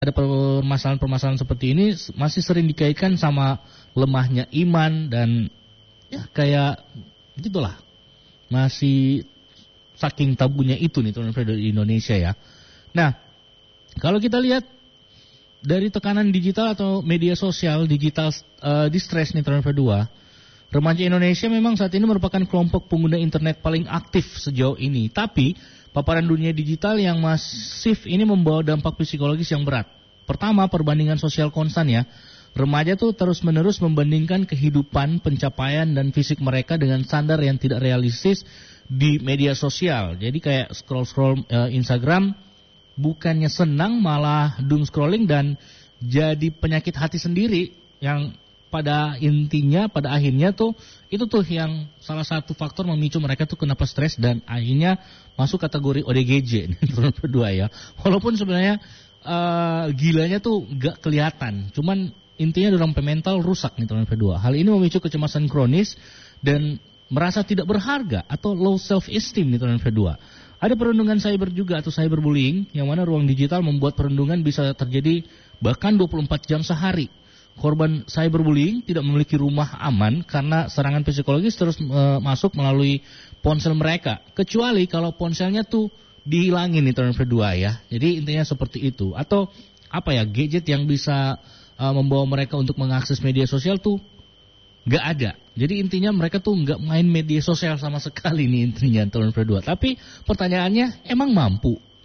ada permasalahan-permasalahan seperti ini masih sering dikaitkan sama lemahnya iman dan ya kayak gitulah. Masih saking tabunya itu nih teman-teman di Indonesia ya. Nah, kalau kita lihat dari tekanan digital atau media sosial, digital distress nih teman-teman berdua, remaja Indonesia memang saat ini merupakan kelompok pengguna internet paling aktif sejauh ini. Tapi paparan dunia digital yang masif ini membawa dampak psikologis yang berat. Pertama, perbandingan sosial konstan ya. Remaja tuh terus-menerus membandingkan kehidupan, pencapaian, dan fisik mereka dengan standar yang tidak realistis di media sosial. Jadi kayak scroll-scroll Instagram, bukannya senang malah doom scrolling dan jadi penyakit hati sendiri yang pada intinya, pada akhirnya tuh itu tuh yang salah satu faktor memicu mereka tuh kenapa stres dan akhirnya masuk kategori ODGJ berdua ya. Walaupun sebenarnya gilanya tuh gak kelihatan, cuman intinya dalam mental rusak nih teman berdua. Hal ini memicu kecemasan kronis dan merasa tidak berharga atau low self esteem nih teman berdua. Ada perundungan cyber juga atau cyberbullying yang mana ruang digital membuat perundungan bisa terjadi bahkan 24 jam sehari. Korban cyberbullying tidak memiliki rumah aman karena serangan psikologis terus masuk melalui ponsel mereka. Kecuali kalau ponselnya tuh dihilangin nih teman berdua ya. Jadi intinya seperti itu. Atau apa ya, gadget yang bisa membawa mereka untuk mengakses media sosial tuh gak ada. Jadi intinya mereka tuh gak main media sosial sama sekali nih intinya teman berdua. Tapi pertanyaannya emang mampu